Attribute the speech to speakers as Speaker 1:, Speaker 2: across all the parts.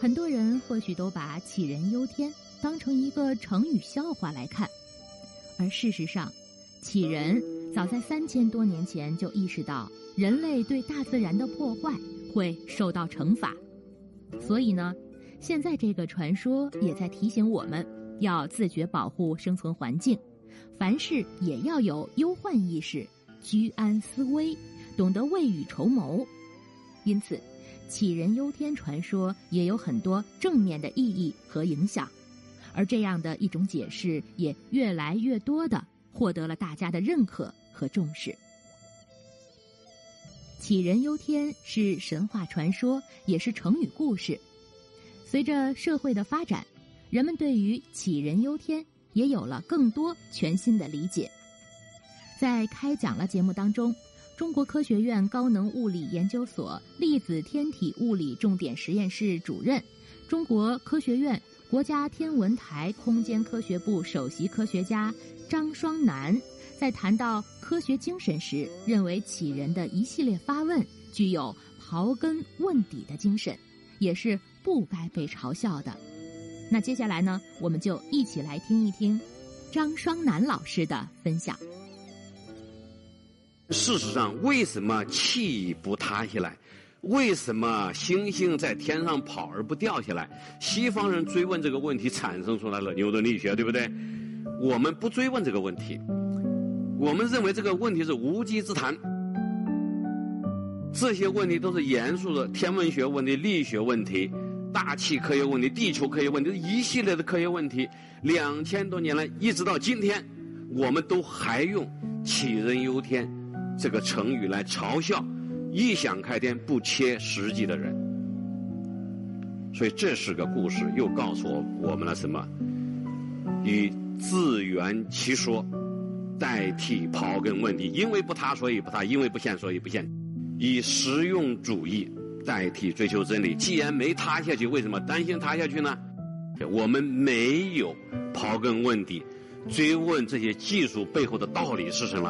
Speaker 1: 很多人或许都把杞人忧天当成一个成语笑话来看，而事实上，杞人早在3000多年前就意识到人类对大自然的破坏会受到惩罚，所以呢，现在这个传说也在提醒我们要自觉保护生存环境，凡事也要有忧患意识，居安思危，懂得未雨绸缪。因此，杞人忧天传说也有很多正面的意义和影响，而这样的一种解释也越来越多地获得了大家的认可和重视。杞人忧天是神话传说，也是成语故事。随着社会的发展，人们对于杞人忧天也有了更多全新的理解。在开讲了节目当中，中国科学院高能物理研究所粒子天体物理重点实验室主任，中国科学院国家天文台空间科学部首席科学家张双楠在谈到科学精神时，认为杞人的一系列发问具有刨根问底的精神，也是不该被嘲笑的。那接下来呢，我们就一起来听一听张双楠老师的分享。
Speaker 2: 事实上，为什么气不塌下来？为什么星星在天上跑而不掉下来？西方人追问这个问题，产生出来了牛顿力学，对不对？我们不追问这个问题，我们认为这个问题是无稽之谈。这些问题都是严肃的天文学问题、力学问题、大气科学问题、地球科学问题，一系列的科学问题。2000多年来，一直到今天，我们都还用杞人忧天这个成语来嘲笑异想开天不切实际的人。所以这是个故事，又告诉我们了什么？以自圆其说代替刨根问底，因为不塌所以不塌，因为不现所以不现，以实用主义代替追求真理。既然没塌下去，为什么担心塌下去呢？我们没有刨根问底，追问这些技术背后的道理是什么。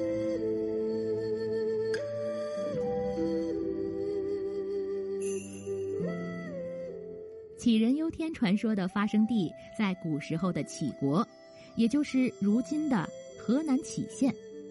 Speaker 1: 杞人忧天传说的发生地在古时候的杞国，也就是如今的河南杞县。